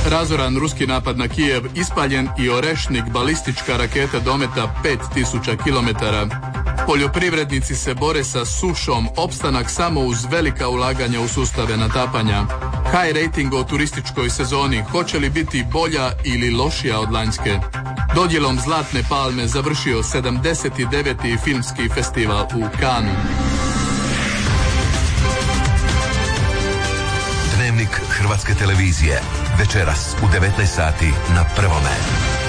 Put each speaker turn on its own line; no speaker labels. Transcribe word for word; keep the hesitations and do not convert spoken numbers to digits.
Razoran ruski napad na Kijev, ispaljen i Orešnik, balistička raketa dometa pet tisuća kilometara. Poljoprivrednici se bore sa sušom, opstanak samo uz velika ulaganja u sustave natapanja. High rating o turističkoj sezoni, hoće li biti bolja ili lošija od lanjske? Dodjelom Zlatne palme završio sedamdeset deveti filmski festival u Cannesu.
Dnevnik Hrvatske televizije. Večeras u devetnaest sati na Prvome.